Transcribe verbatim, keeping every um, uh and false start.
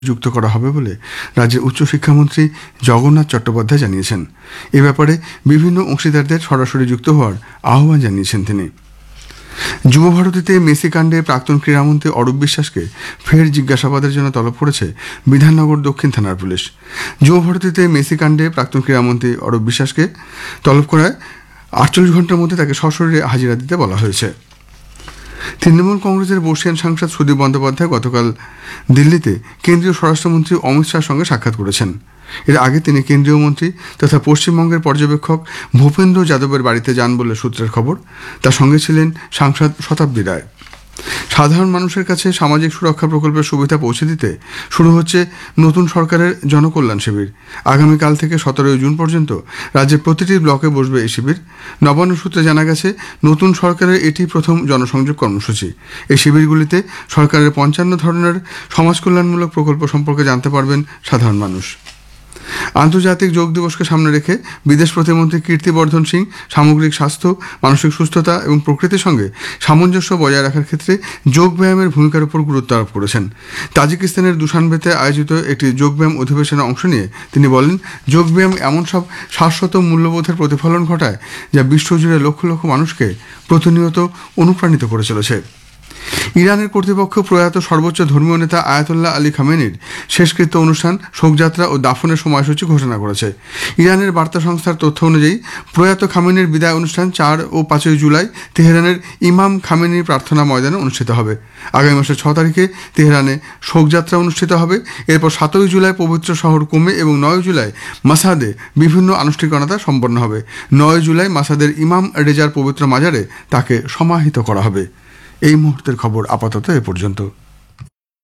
যুক্ত করা হবে বলে রাজ্যের উচ্চশিক্ষামন্ত্রী জগন্নাথ চট্টোপাধ্যায় জানিয়েছেন। এ ব্যাপারে বিভিন্ন অংশীদারদের সরাসরি যুক্ত হওয়ার আহ্বান জানিয়েছেন তিনি। যুবভারতীতে মেসি কাণ্ডে প্রাক্তন ক্রীড়ামন্ত্রী অরূপ বিশ্বাসকে ফের জিজ্ঞাসাবাদের জন্য তলব করেছে বিধাননগর দক্ষিণ থানার পুলিশ। যুবভারতীতে মেসি কাণ্ডে প্রাক্তন ক্রীড়ামন্ত্রী অরূপ বিশ্বাসকে তলব করায় আটচল্লিশ ঘন্টার মধ্যে তাকে সশরীরে হাজিরা দিতে বলা হয়েছে। তৃণমূল কংগ্রেসের বর্ষিয়ান সাংসদ সুদীপ বন্দ্যোপাধ্যায় গতকাল দিল্লিতে কেন্দ্রীয় স্বরাষ্ট্রমন্ত্রী অমিত শাহর সঙ্গে সাক্ষাৎ করেছেন। এর আগে তিনি কেন্দ্রীয় মন্ত্রী তথা পশ্চিমবঙ্গের পর্যবেক্ষক ভূপেন্দ্র যাদবের বাড়িতে যান বলে সূত্রের খবর। তার সঙ্গে ছিলেন সাংসদ শতাব্দী রায়। সাধারণ মানুষের কাছে সামাজিক সুরক্ষা প্রকল্পের সুবিধা পৌঁছে দিতে শুরু হচ্ছে নতুন সরকারের জনকল্যাণ শিবির। আগামীকাল থেকে সতেরোই জুন পর্যন্ত রাজ্যের প্রতিটি ব্লকে বসবে এই শিবির। নবান্ন সূত্রে জানা গেছে, নতুন সরকারের এটি প্রথম জনসংযোগ কর্মসূচি। এই শিবিরগুলিতে সরকারের পঞ্চান্ন ধরনের সমাজ কল্যাণমূলক প্রকল্প সম্পর্কে জানতে পারবেন সাধারণ মানুষ। আন্তর্জাতিক যোগ দিবসকে সামনে রেখে বিদেশ প্রতিমন্ত্রী কীর্তিবর্ধন সিং সামগ্রিক স্বাস্থ্য, মানসিক সুস্থতা এবং প্রকৃতির সঙ্গে সামঞ্জস্য বজায় রাখার ক্ষেত্রে যোগ ব্যায়ামের ভূমিকার উপর গুরুত্ব আরোপ করেছেন। তাজিকিস্তানের দুশানবেতে আয়োজিত একটি যোগব্যায়াম অধিবেশনে অংশ নিয়ে তিনি বলেন, যোগব্যায়াম এমন সব শাশ্বত মূল্যবোধের প্রতিফলন ঘটায় যা বিশ্বজুড়ে লক্ষ লক্ষ মানুষকে প্রতিনিয়ত অনুপ্রাণিত করে চলেছে। ইরানের কর্তৃপক্ষ প্রয়াত সর্বোচ্চ ধর্মীয় নেতা আয়াতুল্লাহ আলী খামেনির শেষকৃত্য অনুষ্ঠান, শোকযাত্রা ও দাফনের সময়সূচি ঘোষণা করেছে। ইরানের বার্তা সংস্থার তথ্য অনুযায়ী প্রয়াত খামেনির বিদায় অনুষ্ঠান চার ও পাঁচই জুলাই তেহরানের ইমাম খামেনি প্রার্থনা ময়দানে অনুষ্ঠিত হবে। আগামী মাসের ছ তারিখে তেহরানে শোকযাত্রা অনুষ্ঠিত হবে। এরপর সাতই জুলাই পবিত্র শহর কুমে এবং নয় জুলাই মাসাদে বিভিন্ন আনুষ্ঠানিকতা সম্পন্ন হবে। নয় জুলাই মাসাদের ইমাম রেজার পবিত্র মাজারে তাকে সমাহিত করা হবে। এই মুহূর্তের খবর আপাতত এ পর্যন্ত।